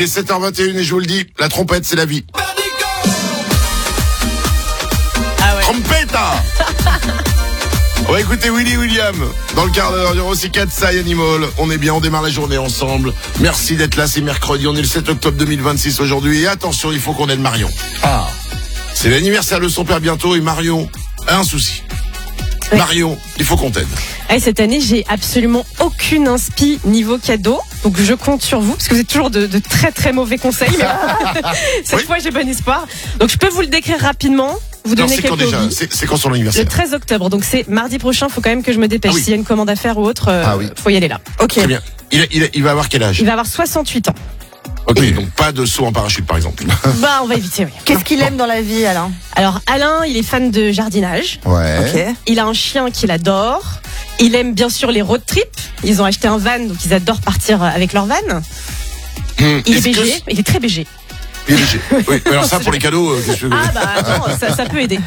Il est 7h21 et je vous le dis, la trompette, c'est la vie. Ah ouais. Trompetta. On va écouter Willy William dans le quart d'heure du Rossi 4 Sai Animal. On est bien, on démarre la journée ensemble. Merci d'être là, c'est mercredi, on est le 7 octobre 2026 aujourd'hui. Et attention, il faut qu'on aide Marion. Ah, c'est l'anniversaire de son père bientôt et Marion a un souci. Oui. Marion, il faut qu'on t'aide. Allez, cette année, j'ai absolument aucune inspi niveau cadeau. Donc je compte sur vous, parce que vous êtes toujours de très très mauvais conseils. Mais cette fois, j'ai bon espoir. Donc je peux vous le décrire rapidement. Vous donnez quelques déjà, c'est quand son anniversaire? Le 13 octobre, donc c'est mardi prochain. Faut quand même que je me dépêche. S'il y a une commande à faire ou autre, faut y aller là. Ok. Très bien. Il va avoir quel âge? Il va avoir 68 ans. Ok, donc pas de saut en parachute par exemple. Bah, on va éviter, oui. Qu'est-ce qu'il aime dans la vie, Alain? Alors, Alain, il est fan de jardinage. Ouais. Ok. Il a un chien qu'il adore. Il aime bien sûr les road trips. Ils ont acheté un van, donc ils adorent partir avec leur van. Il est BG, il est très BG. Il est BG. Oui, alors ça pour les cadeaux, ah bah attends, ça peut aider.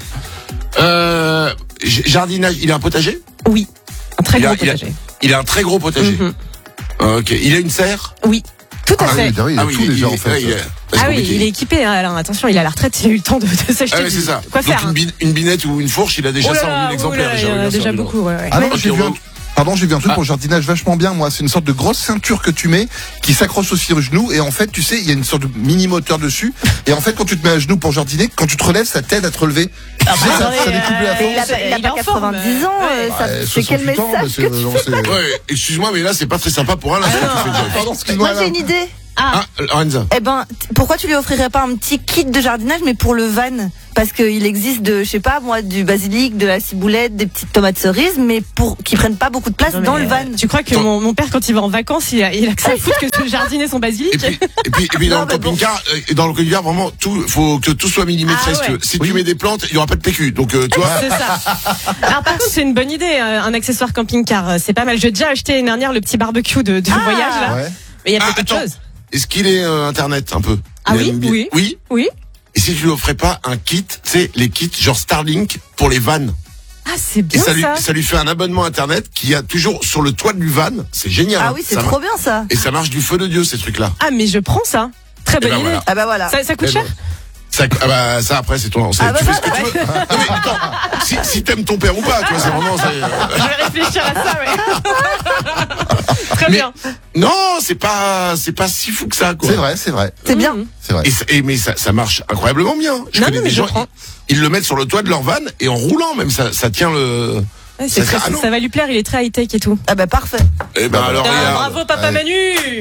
Jardinage, il a un potager? Oui, un très gros potager. Il a un très gros potager. Ok, il a une serre? Oui. Tout à fait. Il a tout déjà en fait. Il est équipé, hein, Alain. Attention, il a la retraite, il a eu le temps de s'acheter. Ah oui, c'est ça. Quoi faire, une binette ou une fourche, il a déjà 100 000 exemplaires. Il en a déjà beaucoup, ouais. Ah non, j'ai vu un truc pour le jardinage vachement bien, moi. C'est une sorte de grosse ceinture que tu mets, qui s'accroche aussi au genou, et en fait, tu sais, il y a une sorte de mini moteur dessus, et en fait, quand tu te mets à genoux pour jardiner, quand tu te relèves, ça t'aide à te relever. Ça découpe la force. Il a pas 90 ans, c'est quel message que tu fais? Ouais, excuse-moi, mais là, c'est pas très sympa pour Alain. Pardon, excuse-moi. Moi, j'ai une idée. Lorenza. Eh ben, pourquoi tu lui offrirais pas un petit kit de jardinage, mais pour le van? Parce qu'il existe je sais pas, moi, du basilic, de la ciboulette, des petites tomates cerises, mais qui prennent pas beaucoup de place dans le van. Tu crois que mon père, quand il va en vacances, il a que ça à foutre que de jardiner son basilic? Et puis dans le camping-car, vraiment, faut que tout soit millimétré. Si tu mets des plantes, il y aura pas de PQ. Donc, tu vois. C'est ça. Alors, par contre, c'est une bonne idée, un accessoire camping-car. C'est pas mal. J'ai déjà acheté l'année dernière le petit barbecue de voyage, là. Ouais. Mais il y a peut-être autre chose. Est-ce qu'il est Internet un peu? Oui. Et si tu lui offrais pas un kit, tu sais, les kits genre Starlink pour les vannes? Ah, c'est bien et ça lui fait un abonnement Internet qui a toujours sur le toit du van. C'est génial. Ah oui, c'est trop bien ça. Et ça marche du feu de Dieu, ces trucs-là. Ah, mais je prends ça. Très bonne idée. Voilà. Ah bah voilà. Ça coûte cher? Ça après c'est ton. Tu fais ce que tu veux. Non mais attends, si t'aimes ton père ou pas, tu vois, c'est vraiment. Je vais réfléchir à ça, ouais. Très bien. Non, c'est pas si fou que ça, quoi. C'est vrai. C'est bien. C'est vrai. Mais ça marche incroyablement bien. Je connais des gens, ils le mettent sur le toit de leur van et en roulant même, ça tient le. Ouais, ça va lui plaire, il est très high-tech et tout. Ah bah parfait. Et ben alors bravo papa Manu.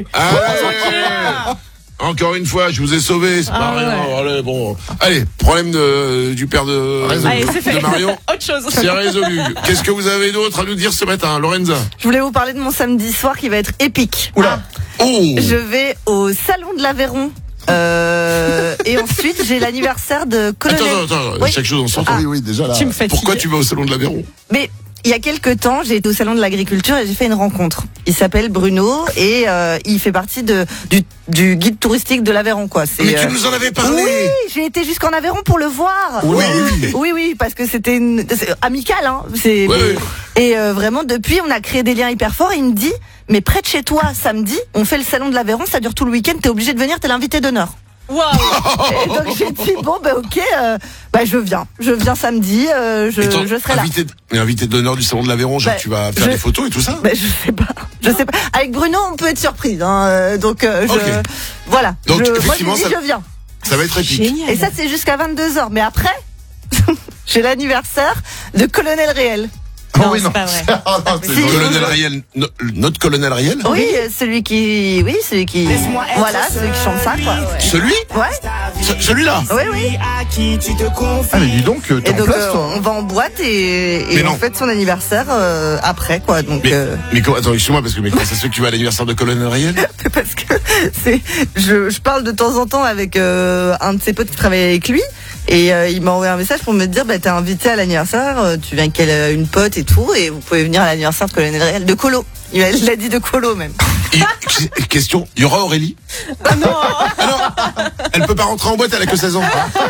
Encore une fois, je vous ai sauvé, c'est pas rien. Ouais. Allez, problème du père de Marion. Autre chose. C'est résolu. Qu'est-ce que vous avez d'autre à nous dire ce matin, Lorenza? Je voulais vous parler de mon samedi soir qui va être épique. Oula. Je vais au Salon de l'Aveyron. Et ensuite, j'ai l'anniversaire de Colonel. Attends, chaque chose en son temps. Oui, déjà là. Tu me fatigues. Pourquoi tu vas au Salon de l'Aveyron? Mais il y a quelques temps, j'ai été au Salon de l'Agriculture et j'ai fait une rencontre. Il s'appelle Bruno et il fait partie du guide touristique de l'Aveyron, quoi. Mais tu nous en avais parlé. Oui, j'ai été jusqu'en Aveyron pour le voir. Oui, parce que c'était amical, hein. Oui. Et vraiment, depuis, on a créé des liens hyper forts. Et il me dit, mais près de chez toi, samedi, on fait le Salon de l'Aveyron, ça dure tout le week-end, t'es obligé de venir, t'es l'invité d'honneur. Waouh. Et donc j'ai dit ok, je viens samedi, je serai là. Invité d'honneur du Salon de l'Aveyron, genre tu vas faire des photos et tout ça? Je sais pas. Avec Bruno, on peut être surprise, hein. Donc voilà. Donc effectivement, je viens. Ça va être épique. Génial. Et ça c'est jusqu'à 22h, mais après j'ai l'anniversaire de Colonel Réel. Non, c'est pas vrai. Colonel Riel, notre Colonel Riel? Oui, celui qui chante ça, quoi. Celui? Ouais. Celui-là? Oui. Ah mais dis donc, t'es Et en donc place toi. on va en boîte et on fête son anniversaire après, quoi. Donc mais attends, excuse-moi, parce que comment ça se fait que tu vas à l'anniversaire de Colonel Riel? parce que je parle de temps en temps avec un de ses potes qui travaille avec lui. Et il m'a envoyé un message pour me dire t'es invité à l'anniversaire, tu viens avec une pote et tout, et vous pouvez venir à l'anniversaire de Colonel Réel, de Colo. Il l'a dit de Colo même. Question, il y aura Aurélie? Ah non. Elle peut pas rentrer en boîte, elle a que 16 ans.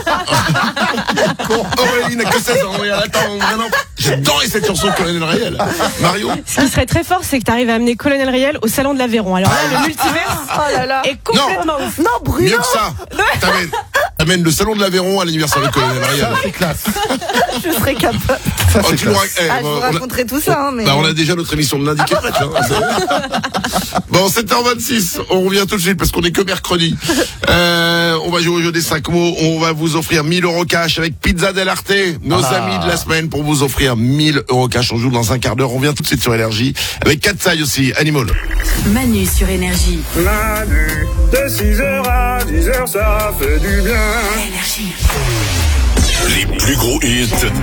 Aurélie n'a que 16 ans. Et elle attend vraiment. J'adorais cette chanson de Colonel Riel. Mario. Ce qui serait très fort, c'est que tu arrives à amener Colonel Riel au salon de l'Aveyron. Alors là, le multiverse est complètement ouf. Non, Bruno. Mieux que ça. T'amènes le salon de l'Aveyron à l'anniversaire de Colonel Riel. C'est classe. Je serais capable. Ça, Oh, c'est tu nous classe. Je vous raconterai tout ça. Mais... on a déjà notre émission de lundi qui est prête. Bon, 7h26, on revient tout de suite parce qu'on est que mercredi. On va jouer au jeu des 5 mots. On va vous offrir 1000 € cash avec Pizza Del Arte, nos amis de la semaine, pour vous offrir 1000 € cash. On joue dans un quart d'heure. On revient tout de suite sur Énergie avec Katsai aussi, Animal. Manu sur Énergie. Manu, de 6h à 10h, ça fait du bien. Énergie. Les plus gros hits